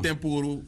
temporo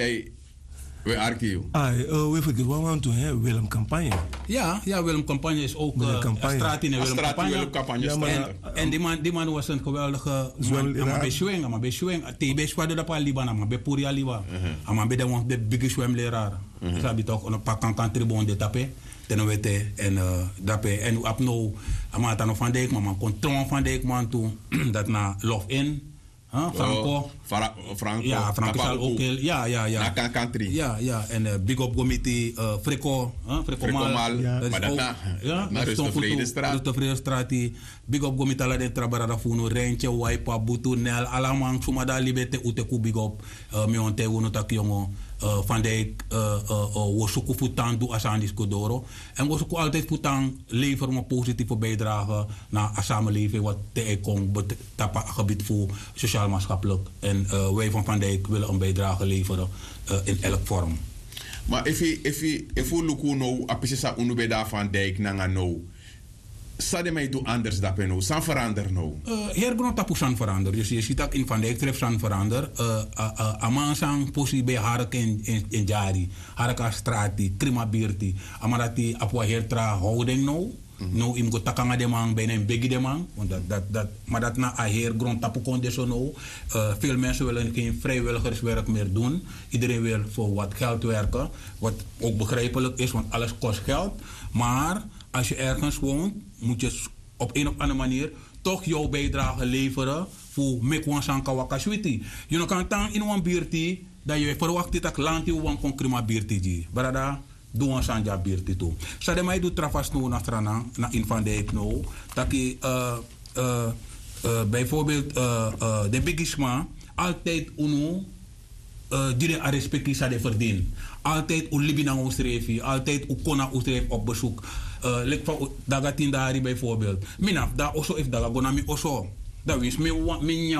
we archive. We vergeten wat we aan doen, hè? Willem Campagne. Ja, Willem Campagne is ook straat in Willem Campagne. En die man was een geweldige man bij Schwing. Maar bij Schwing, TB Schwade dat paar Liban, maar bij Puria Liba. Maar bij de big zwemleraar. Dus heb je toch een paar kantribon de tapé. Ten wete en dape en op nou amata van Dijk maar kon van Dijk man toe dat na Love In. Franco. Franco. Ja, Franco zal ook heel... Ja. Na country. Ja. En Big Up Committee, Freco. Freco Mal. Maar dat na Rustvrede Big Up Committee ala den trabarada funo, Rentje, Waipa, Butu, Nel, Alamang, Sumada, Liberté, Uteku, Big Up, Mionte, Unotak, jongen. Van Dijk, we zoeken voetang doen Asandis Kodoro. En we zoeken altijd voetang leveren een positieve bijdrage naar de samenleving wat te komt op het gebied voor sociaal-maatschappelijk. En wij van Dijk willen een bijdrage leveren in elk vorm. Maar if we look nou, apesisa unube daar Van Dijk nanga nou. Zou je mij doen anders dat we nou? San verander nou? Heel groot tapu san verander. Dus je ziet dat in Van Dijk treft san verander. Aman sang posi bij Harak in Jari. Haraka strati, Krima Birti. Amarati apwa hertra houding nou. Nou im go takanga de man bijna een biggie de man. Want maar dat na a heer grond tapu condition nou. Veel mensen willen geen vrijwilligerswerk meer doen. Iedereen wil voor wat geld werken. Wat ook begrijpelijk is, want alles kost geld. Maar als je ergens woont, moet je op een of andere manier toch jouw bijdrage leveren voor mekwan sanka wakaswiti. Je kan dan in een bierti dat je verwacht dat land je wan kon krima bierti. Barada doen een sanja bierti toe. Sade mij doet trafas nou na strana na in Van Dijk nou dat je bijvoorbeeld de bigisma altijd uno die a respectie sa de verdien. Altijd u libina ustrefi, altijd u kona ustrefi op bezoek. Lek van daga tindari bijvoorbeeld. Minaf da oso if daga gona mi oso. Dat wist me